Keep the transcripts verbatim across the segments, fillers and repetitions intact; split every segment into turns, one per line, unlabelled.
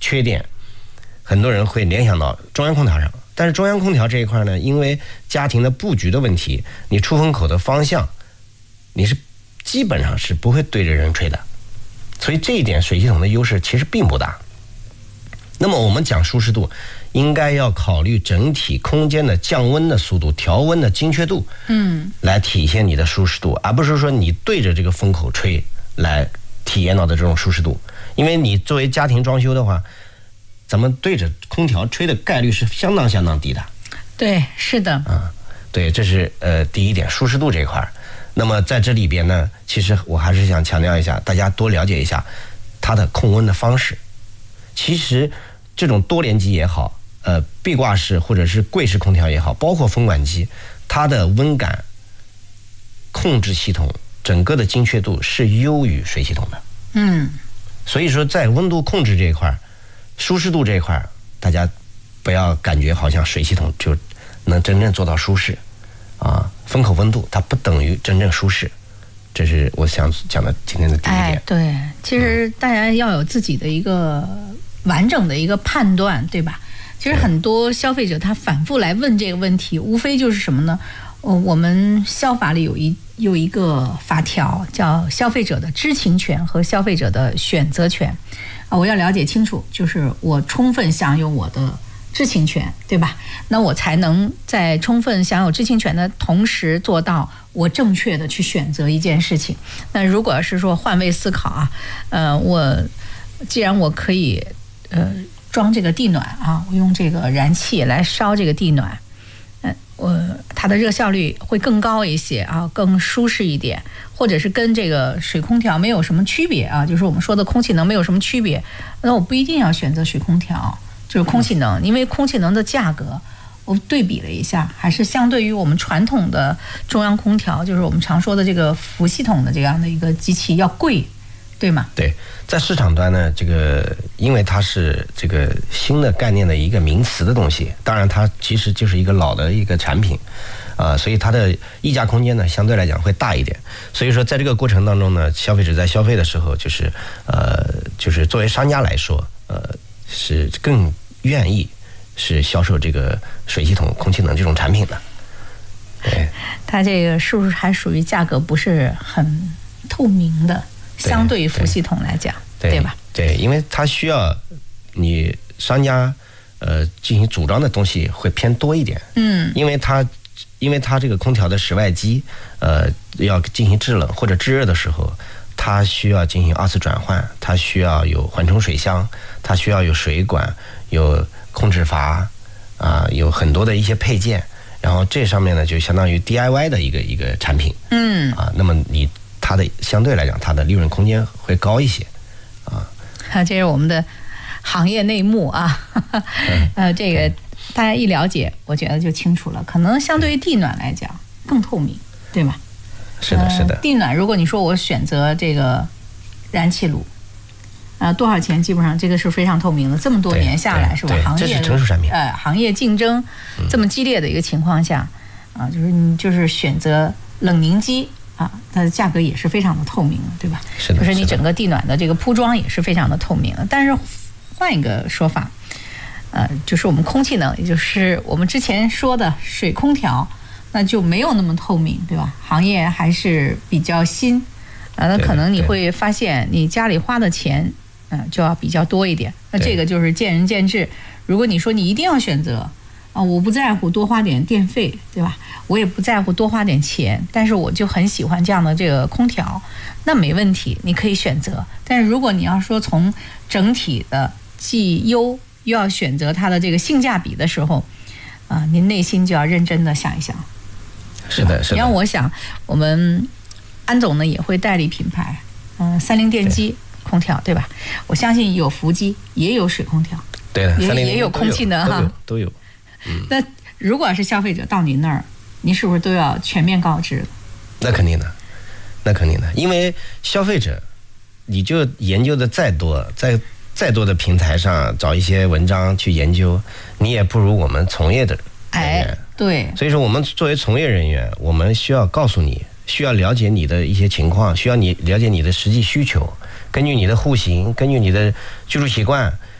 缺点，很多人会联想到中央空调上。但是中央空调这一块呢，因为家庭的布局的问题，你出风口的方向，你是基本上是不会对着人吹的，所以这一点水系统的优势其实并不大。那么我们讲舒适度，应该要考虑整体空间的降温的速度、调温的精确度，嗯，来体现你的舒适度，而不是说你对着这个风口吹来体验到的这种舒适度。因为你作为家庭装修的话，咱们对着空调吹的概率是相当相当低的。
对，是的。
啊，对，这是呃第一点，舒适度这一块。那么在这里边呢，其实我还是想强调一下，大家多了解一下它的控温的方式。其实这种多联机也好，呃，壁挂式或者是柜式空调也好，包括风管机，它的温感控制系统整个的精确度是优于水系统的。
嗯，
所以说在温度控制这一块，舒适度这一块，大家不要感觉好像水系统就能真正做到舒适啊，风口温度它不等于真正舒适。这是我想讲的今天的第一点。
哎，对，其实大家要有自己的一个完整的一个判断，对吧？其实很多消费者他反复来问这个问题，无非就是什么呢？呃，我们消法里有一有一个法条叫消费者的知情权和消费者的选择权啊，我要了解清楚，就是我充分享有我的知情权，对吧？那我才能在充分享有知情权的同时做到我正确的去选择一件事情。那如果是说换位思考啊，呃，我既然我可以呃装这个地暖啊，我用这个燃气来烧这个地暖，嗯、呃，我它的热效率会更高一些啊，更舒适一点，或者是跟这个水空调没有什么区别啊，就是我们说的空气能没有什么区别，那我不一定要选择水空调。就是空气能，因为空气能的价格，我对比了一下，还是相对于我们传统的中央空调，就是我们常说的这个氟系统的这样的一个机器要贵，对吗？
对，在市场端呢，这个因为它是这个新的概念的一个名词的东西，当然它其实就是一个老的一个产品，啊、呃，所以它的溢价空间呢相对来讲会大一点。所以说在这个过程当中呢，消费者在消费的时候，就是呃，就是作为商家来说，呃。是更愿意是销售这个水系统空气能这种产品的。对，
它这个是不是还属于价格不是很透明的，相对于氟系统来讲， 对, 对吧？
对，因为它需要你商家呃进行组装的东西会偏多一点。嗯，因为它因为它这个空调的室外机呃要进行制冷或者制热的时候，它需要进行二次转换，它需要有缓冲水箱，它需要有水管，有控制阀啊、呃，有很多的一些配件，然后这上面呢就相当于 D I Y 的一个一个产品，嗯啊，那么你它的相对来讲它的利润空间会高一些啊。
啊，这是我们的行业内幕啊，呃，这个大家一了解，我觉得就清楚了。可能相对于地暖来讲更透明，对吗？
是的，是的。
呃、地暖，如果你说我选择这个燃气炉，呃，多少钱？基本上这个是非常透明的。这么多年下来，是吧？行业
这是成熟产品。
呃，行业竞争这么激烈的一个情况下，啊、呃，就是你就是选择冷凝机啊，它的价格也是非常的透明的，对吧？
是的。
就是你整个地暖的这个铺装也是非常的透明的。但是换一个说法，呃，就是我们空气能，也就是我们之前说的水空调。那就没有那么透明，对吧？行业还是比较新，啊，那可能你会发现你家里花的钱，嗯、呃，就要比较多一点。那这个就是见仁见智。如果你说你一定要选择，啊，我不在乎多花点电费，对吧？我也不在乎多花点钱，但是我就很喜欢这样的这个空调，那没问题，你可以选择。但是如果你要说从整体的既优又要选择它的这个性价比的时候，啊、呃，您内心就要认真的想一想。
是的，是的。
你让我想，我们安总呢也会代理品牌，嗯、呃，三菱电机空调，对吧？我相信有伏机，也有水空调，
对的，
也也有空气能哈，
都有。
嗯、那如果是消费者到您那儿，您是不是都要全面告知？
那肯定的，那肯定的，因为消费者，你就研究的再多，在再多的平台上找一些文章去研究，你也不如我们从业的人员。
哎，对。
所以说，我们作为从业人员，我们需要告诉你，需要了解你的一些情况，需要你了解你的实际需求，根据你的户型，根据你的居住习惯，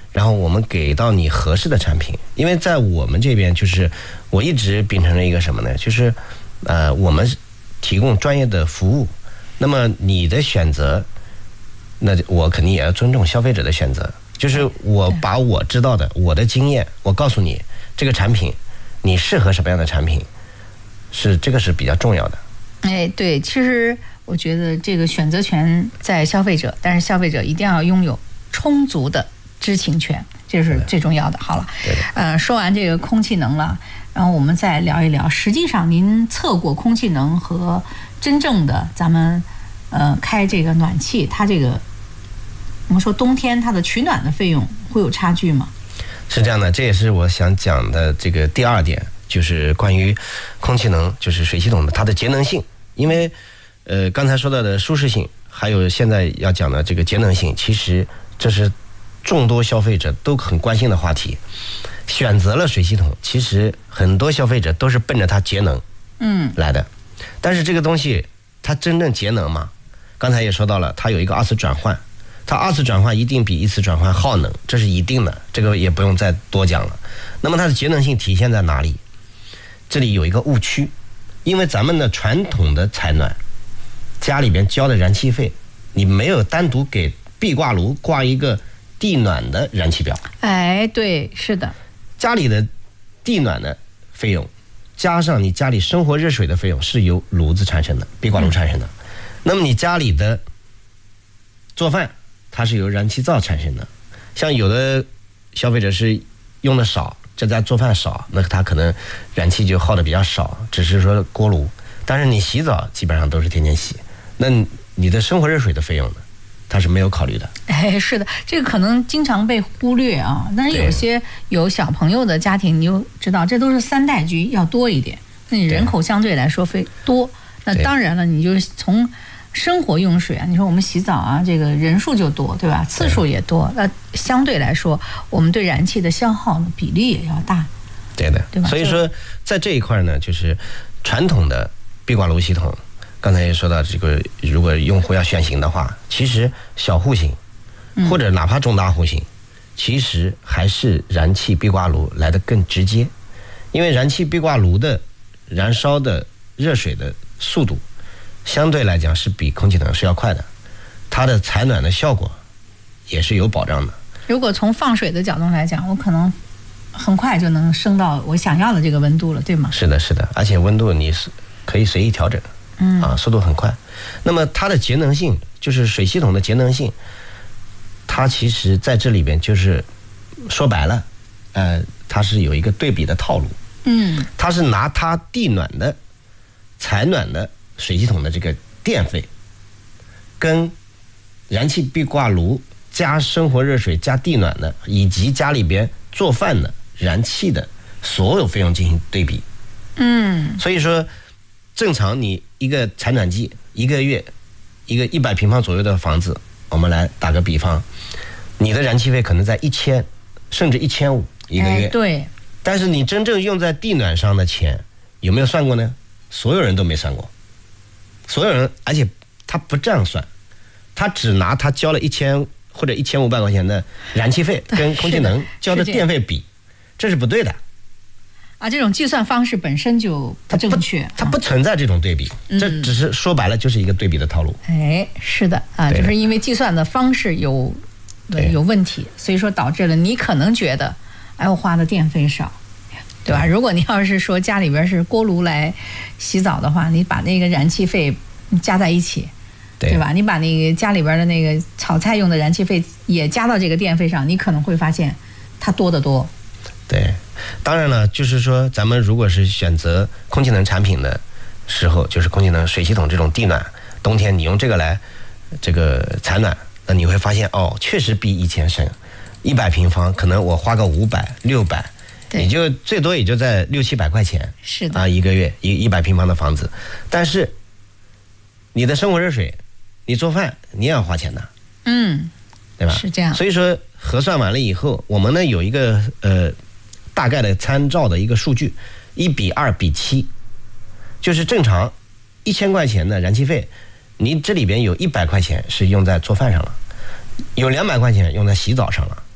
然后我们给到你合适的产品。因为在我们这边，就是我一直秉承着一个什么呢？就是呃，我们提供专业的服务，那么你的选择，那我肯定也要尊重消费者的选择。就是我把我知道的，我的经验，我告诉你这个产品，你适合什么样的产品，是这个是比较重要的。
哎，对，其实我觉得这个选择权在消费者，但是消费者一定要拥有充足的知情权，这是最重要的。好了，呃，说完这个空气能了，然后我们再聊一聊，实际上您测过空气能和真正的咱们呃开这个暖气，它这个我们说冬天它的取暖的费用会有差距吗？
是这样的，这也是我想讲的这个第二点，就是关于空气能，就是水系统的它的节能性。因为呃刚才说到的舒适性，还有现在要讲的这个节能性，其实这是众多消费者都很关心的话题。选择了水系统，其实很多消费者都是奔着它节能嗯来的，但是这个东西它真正节能吗？刚才也说到了，它有一个二次转换，它二次转换一定比一次转换耗能，这是一定的，这个也不用再多讲了。那么它的节能性体现在哪里？这里有一个误区，因为咱们的传统的采暖，家里边交的燃气费，你没有单独给壁挂炉挂一个地暖的燃气表。
哎，对，是的，
家里的地暖的费用，加上你家里生活热水的费用，是由炉子产生的，壁挂炉产生的。嗯、那么你家里的做饭，它是由燃气灶产生的。像有的消费者是用的少，在家做饭少，那他可能燃气就耗的比较少，只是说锅炉。但是你洗澡基本上都是天天洗，那你的生活热水的费用呢？它是没有考虑的。
哎，是的，这个可能经常被忽略啊。但是有些有小朋友的家庭，你就知道这都是三代居，要多一点。那你人口相对来说非多，那当然了，你就是从生活用水啊，你说我们洗澡啊，这个人数就多，对吧？次数也多，那相对来说，我们对燃气的消耗呢比例也要大。
对的，对吧？所以说，在这一块呢，就是传统的壁挂炉系统。刚才也说到这个，如果用户要选型的话，其实小户型或者哪怕中大户型，其实还是燃气壁挂炉来得更直接。因为燃气壁挂炉的燃烧的热水的速度相对来讲是比空气能是要快的，它的采暖的效果也是有保障的。
如果从放水的角度来讲，我可能很快就能升到我想要的这个温度了，对吗？
是的，是的，而且温度你是可以随意调整。嗯啊，速度很快。那么它的节能性，就是水系统的节能性，它其实在这里边就是说白了，呃，它是有一个对比的套路。嗯，它是拿它地暖的、采暖的水系统的这个电费，跟燃气壁挂炉加生活热水加地暖的，以及家里边做饭的燃气的所有费用进行对比。嗯，所以说。正常你一个采暖季一个月一个一百平方左右的房子，我们来打个比方，你的燃气费可能在一千甚至一千五一个月。
哎，对。
但是你真正用在地暖上的钱有没有算过呢？所有人都没算过，所有人，而且他不这样算，他只拿他交了一千或者一千五百块钱的燃气费跟空气能交的电费比，这是不对的。
啊，这种计算方式本身就不正确，
它不存在这种对比，嗯、这只是说白了就是一个对比的套路。
哎，是的啊，就是因为计算的方式有有问题，所以说导致了你可能觉得，哎，我花的电费少，对吧？如果你要是说家里边是锅炉来洗澡的话，你把那个燃气费加在一起，对, 对吧？你把那个家里边的那个炒菜用的燃气费也加到这个电费上，你可能会发现它多得多。
对。当然了，就是说咱们如果是选择空气能产品的时候，就是空气能水系统这种地暖，冬天你用这个来这个采暖，那你会发现哦，确实比以前省。一百平方可能我花个五百六百，也就最多也就在六七百块钱，
是的
啊，一个月一一百平方的房子。但是你的生活热水，你做饭你也要花钱的，嗯，对吧？
是这样。
所以说核算完了以后，我们呢有一个呃。大概的参照的一个数据，一比二比七，就是正常一千块钱的燃气费，你这里边有一百块钱是用在做饭上了，有两百块钱用在洗澡上了，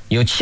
有七